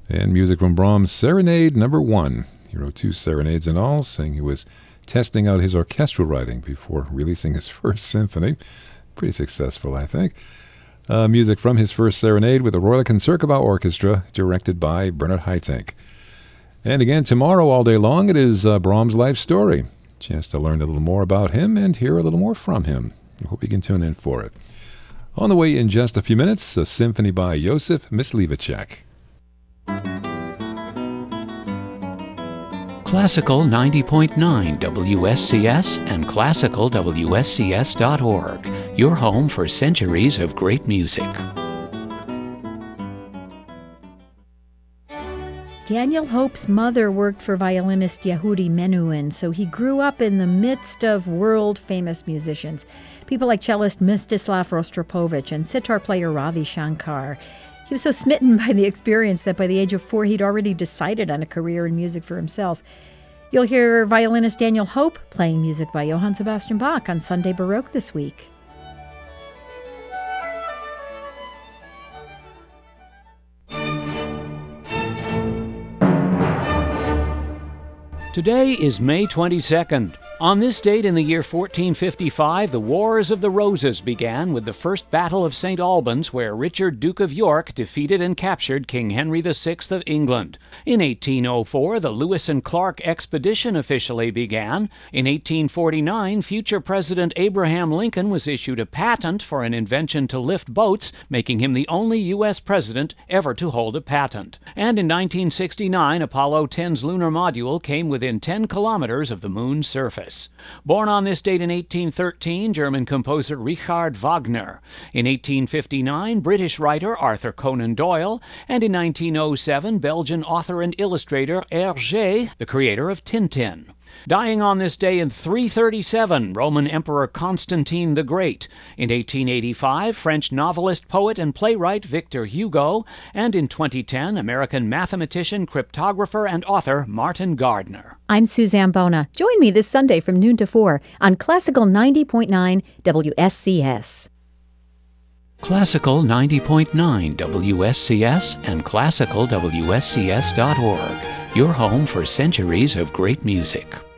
And music from Brahms' Serenade Number 1. He wrote 2 serenades in all, saying he was testing out his orchestral writing before releasing his first symphony. Pretty successful, I think. Music from his first serenade with the Royal Concertgebouw Orchestra, directed by Bernard Haitink. And again, tomorrow all day long, it is Brahms' life story. Chance to learn a little more about him and hear a little more from him. I hope you can tune in for it. On the way in just a few minutes, a symphony by Josef Myslivacek. Classical 90.9 WSCS and classicalwscs.org, your home for centuries of great music. Daniel Hope's mother worked for violinist Yehudi Menuhin, so he grew up in the midst of world-famous musicians, people like cellist Mstislav Rostropovich and sitar player Ravi Shankar. He was so smitten by the experience that by the age of 4, he'd already decided on a career in music for himself. You'll hear violinist Daniel Hope playing music by Johann Sebastian Bach on Sunday Baroque this week. Today is May 22nd. On this date in the year 1455, the Wars of the Roses began with the First Battle of St. Albans, where Richard, Duke of York, defeated and captured King Henry VI of England. In 1804, the Lewis and Clark Expedition officially began. In 1849, future President Abraham Lincoln was issued a patent for an invention to lift boats, making him the only U.S. president ever to hold a patent. And in 1969, Apollo 10's lunar module came within 10 kilometers of the moon's surface. Born on this date in 1813, German composer Richard Wagner. In 1859, British writer Arthur Conan Doyle. And in 1907, Belgian author and illustrator Hergé, the creator of Tintin. Dying on this day in 337, Roman Emperor Constantine the Great. In 1885, French novelist, poet, and playwright Victor Hugo. And in 2010, American mathematician, cryptographer, and author Martin Gardner. I'm Suzanne Bona. Join me this Sunday from noon to 4 on Classical 90.9 WSCS. Classical 90.9 WSCS and classicalwscs.org, your home for centuries of great music.